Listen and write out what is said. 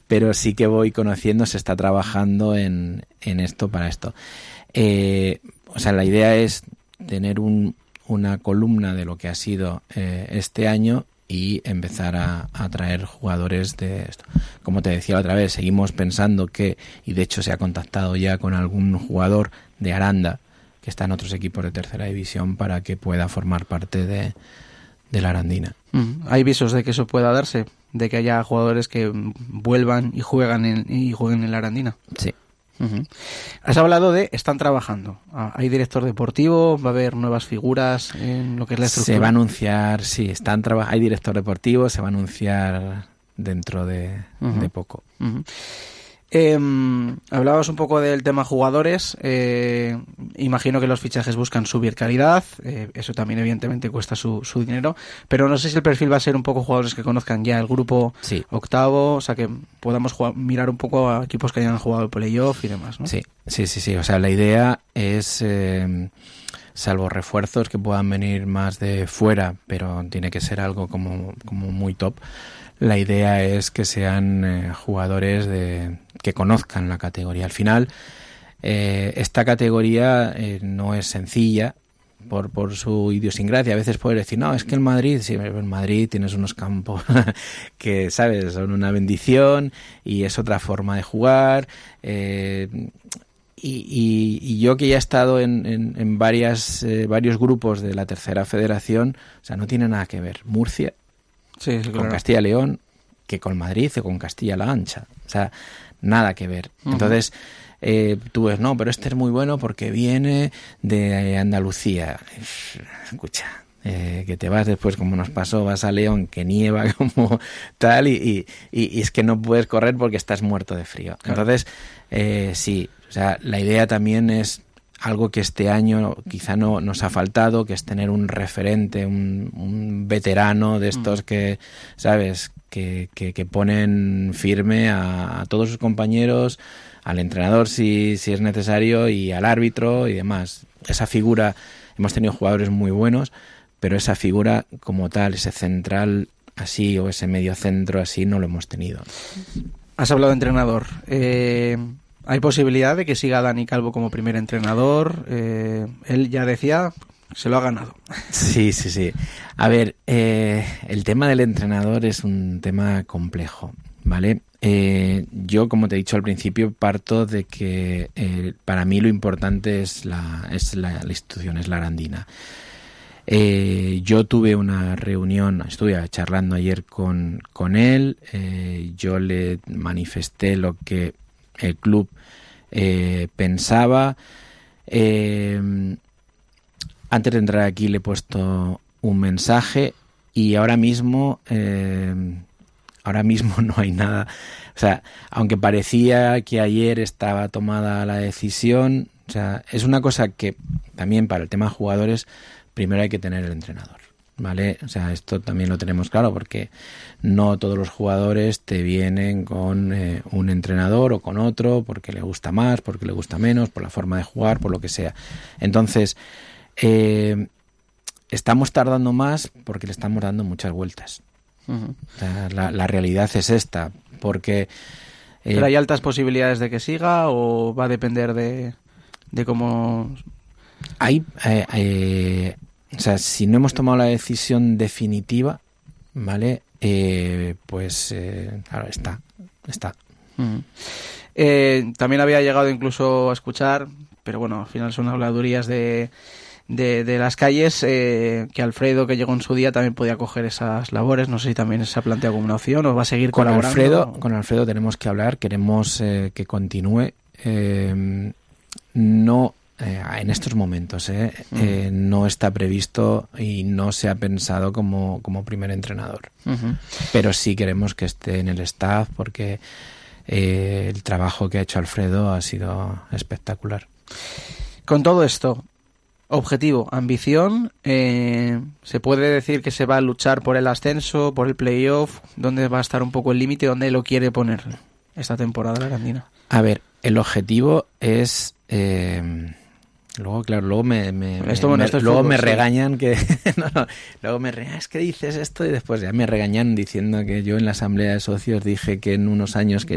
pero sí que voy conociendo, se está trabajando en esto para esto. O sea, la idea es tener una columna de lo que ha sido este año y empezar a traer jugadores de esto. Como te decía la otra vez, seguimos pensando y de hecho se ha contactado ya con algún jugador de Aranda que está en otros equipos de tercera división para que pueda formar parte de la Arandina. ¿Hay visos de que eso pueda darse? ¿De que haya jugadores que vuelvan y jueguen en la Arandina? Sí. Has hablado de están trabajando. ¿Hay director deportivo? ¿Va a haber nuevas figuras en lo que es la estructura? Se va a anunciar, sí, hay director deportivo, se va a anunciar dentro de poco. Hablabas un poco del tema jugadores. Imagino que los fichajes buscan subir calidad, eso también evidentemente cuesta su dinero, pero no sé si el perfil va a ser un poco jugadores que conozcan ya el grupo octavo, o sea que podamos mirar un poco a equipos que hayan jugado el playoff y demás, ¿no? Sí, o sea, la idea es, salvo refuerzos que puedan venir más de fuera, pero tiene que ser algo como muy top. La idea es que sean jugadores que conozcan la categoría. Al final, esta categoría no es sencilla por su idiosincrasia. A veces puedes decir, no, es que el Madrid, sí, en Madrid tienes unos campos que, ¿sabes?, son una bendición y es otra forma de jugar. Y yo que ya he estado en varios grupos de la tercera federación, o sea, no tiene nada que ver Murcia con Castilla y León que con Madrid o con Castilla-La Mancha. O sea, nada que ver. Entonces, tú ves, no, pero este es muy bueno porque viene de Andalucía. Escucha, que te vas después, como nos pasó, vas a León, que nieva como tal, y es que no puedes correr porque estás muerto de frío. Claro. Entonces, sí, o sea, la idea también es algo que este año quizá no nos ha faltado, que es tener un referente, un veterano de estos que, ¿sabes?, que ponen firme a todos sus compañeros, al entrenador si es necesario y al árbitro y demás. Esa figura, hemos tenido jugadores muy buenos, pero esa figura como tal, ese central así o ese medio centro así, no lo hemos tenido. Has hablado de entrenador. ¿Hay posibilidad de que siga Dani Calvo como primer entrenador? Él ya decía, se lo ha ganado. Sí. A ver, el tema del entrenador es un tema complejo, ¿vale? Yo, como te he dicho al principio, parto de que para mí lo importante es la institución, es la Arandina. Yo tuve una reunión, estuve charlando ayer con él, yo le manifesté lo que el club pensaba. Antes de entrar aquí le he puesto un mensaje y ahora mismo no hay nada. O sea, aunque parecía que ayer estaba tomada la decisión, o sea, es una cosa que también para el tema de jugadores primero hay que tener el entrenador, ¿vale? O sea, esto también lo tenemos claro porque no todos los jugadores te vienen con un entrenador o con otro porque le gusta más, porque le gusta menos, por la forma de jugar, por lo que sea. Entonces, estamos tardando más porque le estamos dando muchas vueltas. O sea, la realidad es esta, porque... ¿Pero hay altas posibilidades de que siga o va a depender de cómo...? O sea, si no hemos tomado la decisión definitiva, ¿vale? Pues claro, está. También había llegado incluso a escuchar, pero bueno, al final son habladurías de las calles, que Alfredo, que llegó en su día, también podía coger esas labores. No sé si también se ha planteado como una opción o va a seguir colaborando. Con Alfredo tenemos que hablar, queremos que continúe. No... en estos momentos no está previsto y no se ha pensado como primer entrenador, pero sí queremos que esté en el staff porque el trabajo que ha hecho Alfredo ha sido espectacular. Con todo esto, objetivo, ambición, ¿se puede decir que se va a luchar por el ascenso, por el playoff? ¿Dónde va a estar un poco el límite? ¿Dónde lo quiere poner esta temporada la Arandina? A ver, el objetivo es... Luego me regañan que es que dices esto y después ya me regañan diciendo que yo en la asamblea de socios dije que en unos años que